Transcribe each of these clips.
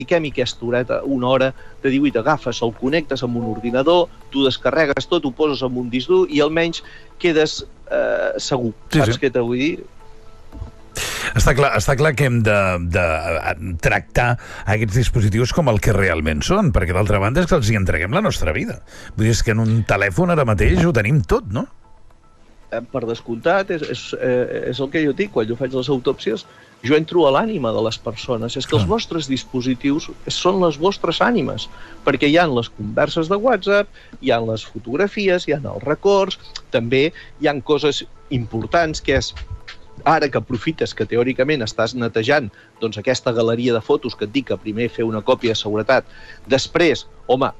dediquem aquesta horeta, una hora de 18, agafes, el connectes amb un ordinador, tu descarregues tot, ho poses en un disc dur i almenys quedes segur. Saps què t'ho vull dir? Està clar que hem de tractar aquests dispositius com el que realment són, perquè d'altra banda és que els hi entreguem la nostra vida. Vull dir, és que en un telèfon ara mateix ho tenim tot, no? Per descomptat, és el que jo dic, quan jo faig les autòpsies, jo entro a l'ànima de les persones. És que els vostres dispositius són les vostres ànimes, perquè hi ha les converses de WhatsApp, hi ha les fotografies, hi ha els records, també hi ha coses importants, que és ara que aprofites que teòricament estàs netejant doncs, aquesta galeria de fotos que et dic que primer fer una còpia de seguretat, després, home,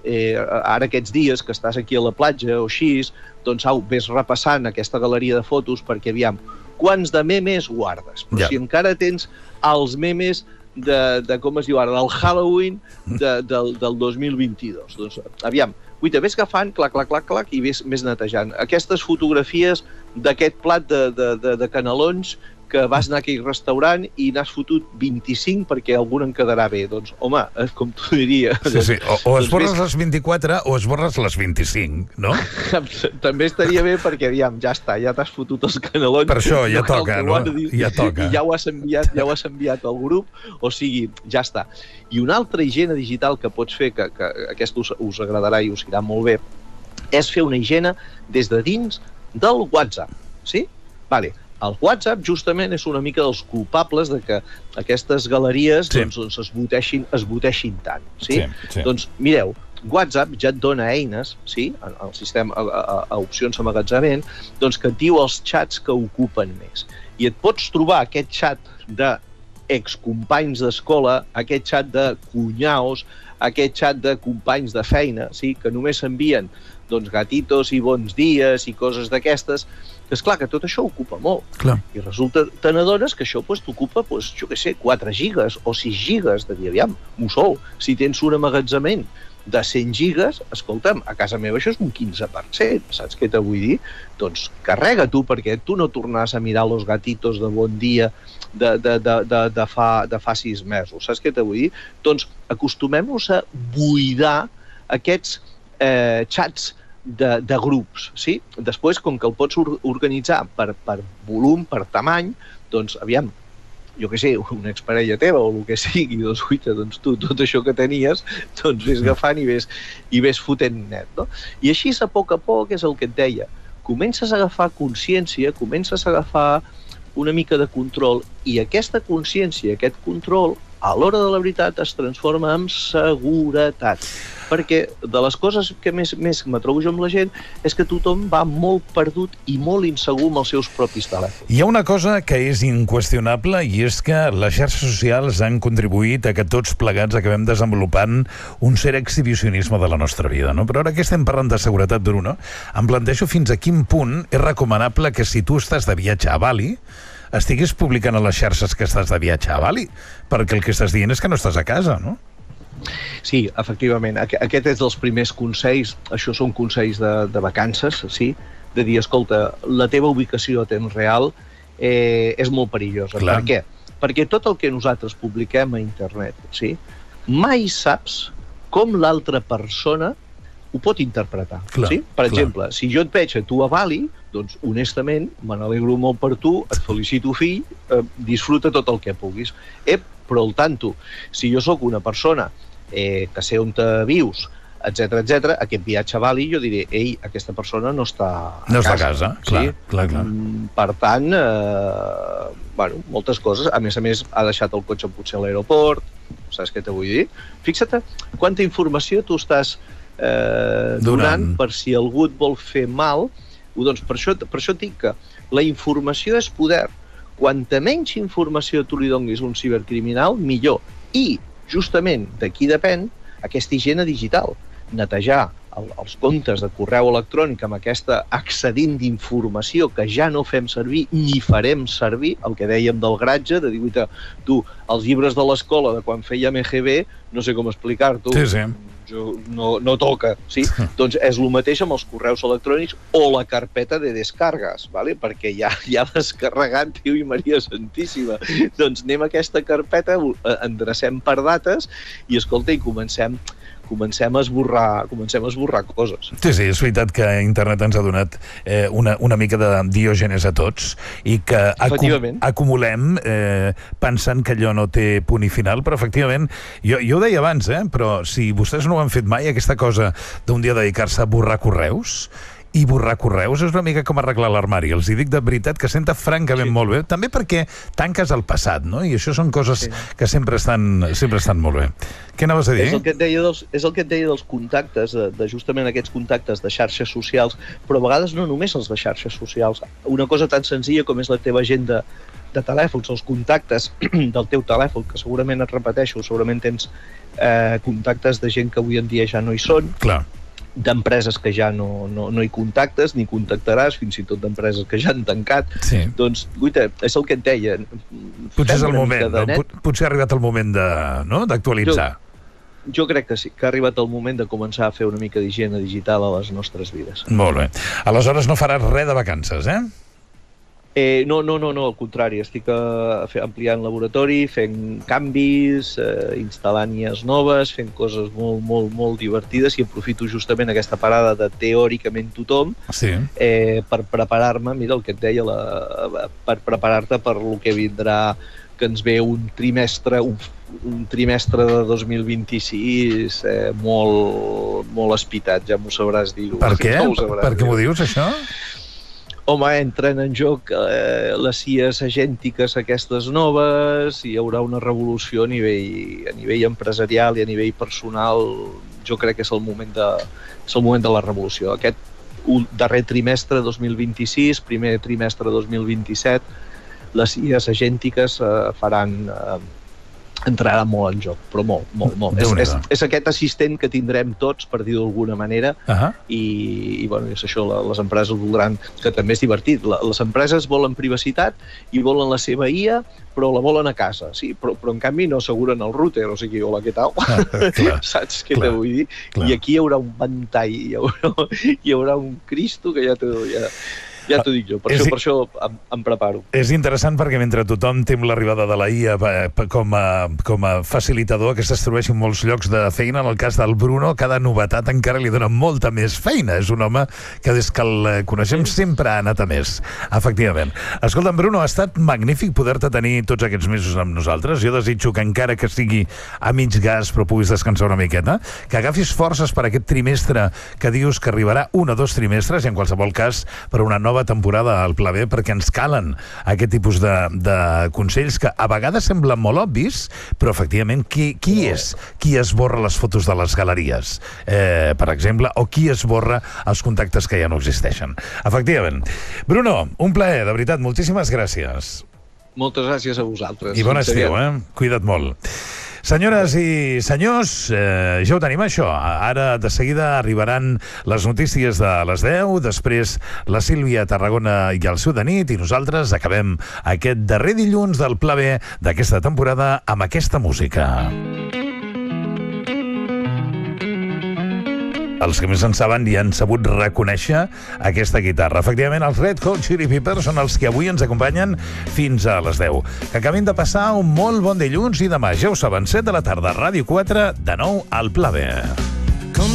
ara aquests dies que estàs aquí a la platja o així, doncs ves repassant aquesta galeria de fotos perquè, aviam, quants de memes guardes? Però si encara tens els memes de com es diu ara, del Halloween del 2022. Doncs, aviam, ves agafant, clac, i ves netejant. Aquestes fotografies d'aquest plat de canelons que vas anar a aquell restaurant i n'has fotut 25 perquè algun en quedarà bé. Doncs, home, com tu diria... Sí. O esborres les 24 o esborres les 25, no? També estaria bé perquè, aviam, ja està, ja t'has fotut els canelons. Per això, ja toca, no? Ja toca. I ja ho has enviat al grup, o sigui, ja està. I una altra higiene digital que pots fer, que aquesta us agradarà i us irà molt bé, és fer una higiene des de dins del WhatsApp, sí? Vale. El WhatsApp justament és una mica dels culpables de que aquestes galeries doncs, es boteixin tant. Sí? Doncs mireu, WhatsApp ja et dona eines, sí, al sistema, a opcions d'emmagatzemament, doncs que et diu els xats que ocupen més. I et pots trobar aquest xat d'excompanys d'escola, aquest xat de cunyaus, aquest xat de companys de feina, sí, que només s'envien doncs, gatitos i bons dies i coses d'aquestes, que és clar que tot això ocupa molt. Clar. I resulta, te n'adones que això t'ocupa, jo què sé, 4 gigas o 6 gigas de dir, aviam, mussol, si tens un emmagatzemament de 100 gigas, escolta'm, a casa meva això és un 15%, saps què te vull dir? Doncs carrega tu, perquè tu no tornaràs a mirar los gatitos de bon dia de fa 6 mesos, saps què te vull dir? Doncs acostumem-nos a buidar aquests xats de grups, sí? Després, com que el pots organitzar per volum, per tamany, doncs, aviam, jo què sé, una exparella teva o el que sigui, doncs, uita, doncs tu, tot això que tenies, doncs ves agafant i ves fotent net, no? I així, a poc, és el que et deia, comences a agafar consciència, comences a agafar una mica de control, i aquesta consciència, aquest control, a l'hora de la veritat es transforma en seguretat. Perquè de les coses que més m'atrobo jo amb la gent és que tothom va molt perdut i molt insegur amb els seus propis telèfons. Hi ha una cosa que és inqüestionable i és que les xarxes socials han contribuït a que tots plegats acabem desenvolupant un cert exhibicionisme de la nostra vida, no? Però ara que estem parlant de seguretat, Bruno, em plantejo fins a quin punt és recomanable que si tu estàs de viatge a Bali estiguis publicant a les xarxes que estàs de viatge a Bali, perquè el que estàs dient és que no estàs a casa, no? Sí, efectivament. Aquest és dels primers consells. Això són consells de vacances, sí? De dir, escolta, la teva ubicació a temps real és molt perillosa. Clar. Per què? Perquè tot el que nosaltres publiquem a internet, sí? Mai saps com l'altra persona ho pot interpretar. Clar, sí? Per exemple, si jo et veig a tu a Bali, doncs, honestament, me n'alegro molt per tu, et felicito, fill, disfruta tot el que puguis. Però al tanto, si jo sóc una persona que sé on te vius, etc, aquest viatge a Bali, jo diré, ei, aquesta persona no està a casa. Sí? Clar. Per tant, moltes coses. A més, ha deixat el cotxe potser a l'aeroport, saps què te vull dir? Fixa't quanta informació tu estàs donant per si algú et vol fer mal. Doncs per això et dic que la informació és poder. Quanta menys informació tu li donis a un cibercriminal, millor. I, justament, d'aquí depèn aquesta higiene digital. Netejar els comptes de correu electrònic amb aquesta excedent d'informació que ja no fem servir ni farem servir, el que dèiem del garatge, de dir, tu, els llibres de l'escola de quan fèiem EGB, no sé com explicar-t'ho, no toca, sí? Doncs és el mateix amb els correus electrònics o la carpeta de descargues, ¿vale? Perquè ja descarregat, Déu i Maria Santíssima. Doncs anem a aquesta carpeta, endrecem per dates i, escolta, i comencem a esborrar coses. Sí, és veritat que internet ens ha donat una mica de diògenes a tots i que acumulem pensant que allò no té punt i final, però efectivament, jo ho deia abans, però si vostès no ho han fet mai, aquesta cosa d'un dia dedicar-se a borrar correus, i borrar correus és una mica com arreglar l'armari. Els hi dic de veritat que senta francament molt bé, també perquè tanques el passat, no? I això són coses que sempre estan molt bé. Què anaves a dir? És el que et deia dels contactes, de justament aquests contactes de xarxes socials, però a vegades no només els de xarxes socials. Una cosa tan senzilla com és la teva agenda de telèfons, els contactes del teu telèfon, que segurament et repeteixo, segurament tens contactes de gent que avui en dia ja no hi són. Clar. D'empreses que ja no hi contactes, ni contactaràs, fins i tot d'empreses que ja han tancat. Sí. Doncs, guaita, és el que et deia. Potser és el moment, no? Potser ha arribat el moment d'actualitzar. Jo crec que sí, que ha arribat el moment de començar a fer una mica d'higiene digital a les nostres vides. Molt bé. Aleshores no faràs res de vacances, No, al contrari, estic ampliant laboratori, fent canvis, instal·lant IAs noves, fent coses molt divertides i aprofito justament aquesta parada de teòricament tothom per preparar-me, mira el que et deia, per preparar-te per el que vindrà, que ens ve un trimestre de 2026 molt espitat, ja m'ho sabràs dir-ho. Per què? Per què m'ho dius, això? Home, entren en joc les IAs agèntiques aquestes noves, hi haurà una revolució a nivell empresarial i a nivell personal. Jo crec que és el moment de la revolució. Aquest darrer trimestre 2026, primer trimestre 2027, les IAs agèntiques entraran molt en joc, però molt. És aquest assistent que tindrem tots, per dir-ho d'alguna manera, i bueno, és això, les empreses voldran, que també és divertit, les empreses volen privacitat i volen la seva IA, però la volen a casa, sí, però en canvi no asseguren el router, o sigui, hola, què tal? Saps què te vull dir? I aquí hi haurà un ventall, hi haurà un Cristo que ja t'ho dic jo, per això em preparo. És interessant perquè mentre tothom tem l'arribada de la IA com a facilitador que s'estableixin molts llocs de feina, en el cas del Bruno, cada novetat encara li dona molta més feina. És un home que des que el coneixem sempre ha anat a més, efectivament. Escolta'm, Bruno, ha estat magnífic poder-te tenir tots aquests mesos amb nosaltres. Jo desitjo que encara que sigui a mig gas però puguis descansar una miqueta, que agafis forces per aquest trimestre que dius que arribarà 1 o 2 trimestres i en qualsevol cas per una nova temporada al Pla B, perquè ens calen aquest tipus de consells que a vegades semblen molt obvis, però efectivament qui esborra les fotos de les galeries, per exemple, o qui esborra els contactes que ja no existeixen. Efectivament. Bruno, un plaer, de veritat, moltíssimes gràcies. Moltes gràcies a vosaltres. I bon estiu, Cuida't molt. Senyores i senyors, ja ho tenim, això. Ara, de seguida, arribaran les notícies de les 10, després la Sílvia a Tarragona i el Seu de nit, i nosaltres acabem aquest darrer dilluns del Pla B d'aquesta temporada amb aquesta música. Els que més en saben i han sabut reconèixer aquesta guitarra. Efectivament, els Red Hot Chili Peppers són els que avui ens acompanyen fins a les 10. Que acabin de passar un molt bon dilluns i demà, ja ho saben, 7 de la tarda, Ràdio 4, de nou al Pla B.